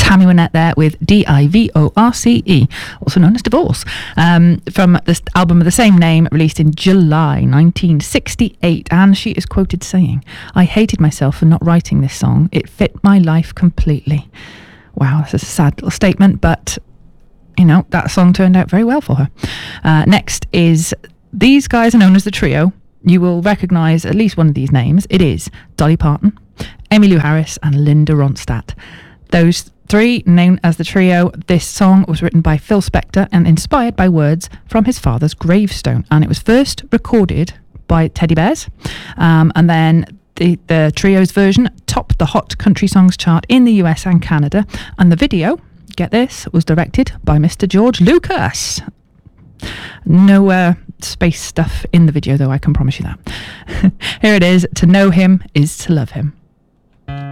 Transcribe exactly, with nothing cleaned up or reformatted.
Tammy Wynette there with D I V O R C E, also known as Divorce, um, from this album of the same name, released in July nineteen sixty-eight. And she is quoted saying, "I hated myself for not writing this song. It fit my life completely." Wow, that's a sad little statement, but, you know, that song turned out very well for her. Uh, next is, these guys are known as the Trio. You will recognise at least one of these names. It is Dolly Parton, Emmylou Harris and Linda Ronstadt. Those three, known as the Trio. This song was written by Phil Spector and inspired by words from his father's gravestone. And it was first recorded by Teddy Bears. Um, and then the, the Trio's version topped the Hot Country Songs chart in the U S and Canada. And the video, get this, was directed by Mister George Lucas. No uh, space stuff in the video, though, I can promise you that. Here it is. To know him is to love him.